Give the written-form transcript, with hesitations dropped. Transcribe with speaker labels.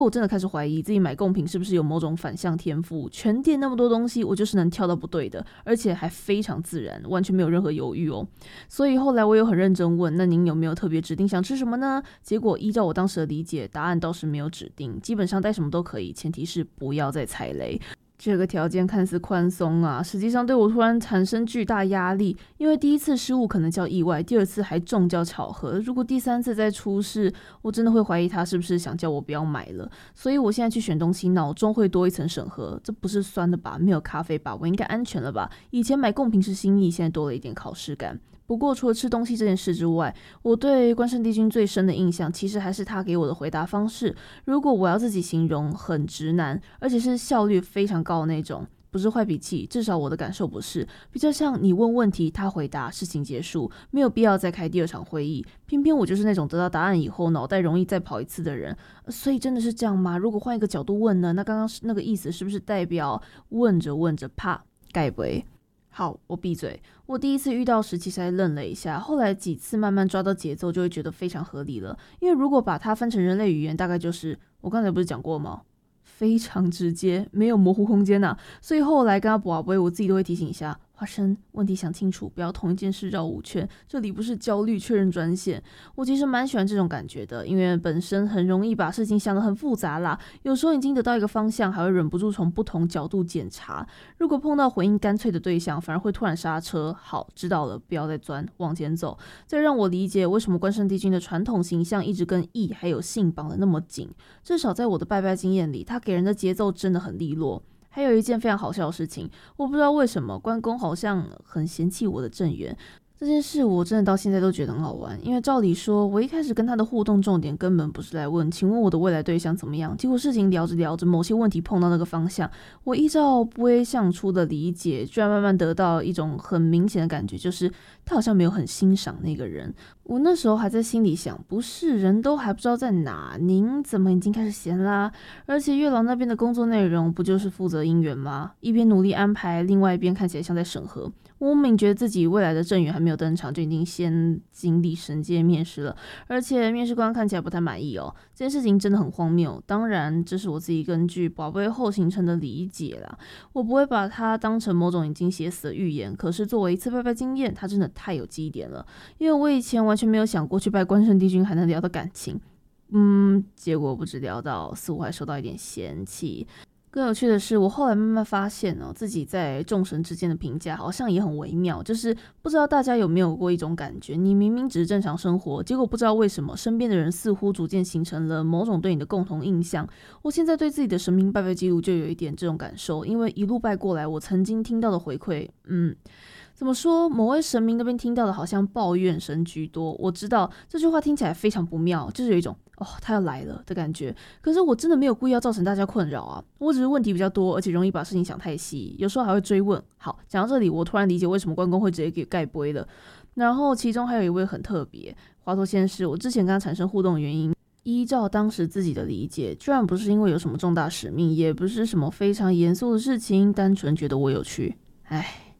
Speaker 1: 我真的开始怀疑自己买贡品是不是有某种反向天赋，全店那么多东西，我就是能挑到不对的，而且还非常自然，完全没有任何犹豫哦。所以后来我有很认真问，那您有没有特别指定想吃什么呢？结果依照我当时的理解，答案倒是没有指定，基本上带什么都可以，前提是不要再踩雷。这个条件看似宽松啊，实际上对我突然产生巨大压力，因为第一次失误可能叫意外，第二次还中叫巧合，如果第三次再出事，我真的会怀疑他是不是想叫我不要买了。所以我现在去选东西，脑中会多一层审核，这不是酸的吧？没有咖啡吧？我应该安全了吧？以前买贡品是心意，现在多了一点考试感。不过除了吃东西这件事之外，我对关圣帝君最深的印象其实还是他给我的回答方式。如果我要自己形容，很直男，而且是效率非常高的那种，不是坏脾气，至少我的感受不是，比较像你问问题，他回答，事情结束，没有必要再开第二场会议。偏偏我就是那种得到答案以后脑袋容易再跑一次的人，所以真的是这样吗？如果换一个角度问呢？那刚刚那个意思是不是代表问着问着怕盖不会？好，我闭嘴。我第一次遇到时其实还愣了一下，后来几次慢慢抓到节奏，就会觉得非常合理了。因为如果把它分成人类语言，大概就是我刚才不是讲过吗？非常直接，没有模糊空间啊。所以后来跟他博杯，我自己都会提醒一下花生，问题想清楚，不要同一件事绕五圈，这里不是焦虑确认专线。我其实蛮喜欢这种感觉的，因为本身很容易把事情想得很复杂啦，有时候已经得到一个方向，还会忍不住从不同角度检查。如果碰到回应干脆的对象，反而会突然刹车，好，知道了，不要再钻，往前走。这让我理解为什么关圣帝君的传统形象一直跟义还有信绑得那么紧，至少在我的拜拜经验里，他给人的节奏真的很利落。还有一件非常好笑的事情，我不知道为什么关公好像很嫌弃我的正缘。这件事我真的到现在都觉得很好玩，因为照理说，我一开始跟他的互动重点根本不是来问，请问我的未来对象怎么样？结果事情聊着聊着，某些问题碰到那个方向，我依照不会相出的理解，居然慢慢得到一种很明显的感觉，就是他好像没有很欣赏那个人。我那时候还在心里想，不是人都还不知道在哪，您怎么已经开始闲啦？而且月老那边的工作内容不就是负责姻缘吗？一边努力安排，另外一边看起来像在审核。我明觉得自己未来的正缘还没有登场，就已经先经历神界面试了，而且面试官看起来不太满意哦。这件事情真的很荒谬，当然这是我自己根据宝贝后形成的理解啦，我不会把它当成某种已经写死的预言。可是作为一次拜拜经验，它真的太有记忆点了，因为我以前完全没有想过去拜关圣帝君还能聊到感情，结果不止聊到，似乎还受到一点嫌弃。更有趣的是，我后来慢慢发现自己在众神之间的评价好像也很微妙，就是不知道大家有没有过一种感觉，你明明只是正常生活，结果不知道为什么身边的人似乎逐渐形成了某种对你的共同印象。我现在对自己的神明拜拜记录就有一点这种感受，因为一路拜过来，我曾经听到的回馈，怎么说？某位神明那边听到的好像抱怨声居多。我知道这句话听起来非常不妙，就是有一种他要来了的感觉。可是我真的没有故意要造成大家困扰啊，我只是问题比较多，而且容易把事情想太细，有时候还会追问。好，讲到这里，我突然理解为什么关公会直接给盖杯了。然后其中还有一位很特别，华佗先生，我之前跟他产生互动的原因。依照当时自己的理解，居然不是因为有什么重大使命，也不是什么非常严肃的事情，单纯觉得我有趣。唉。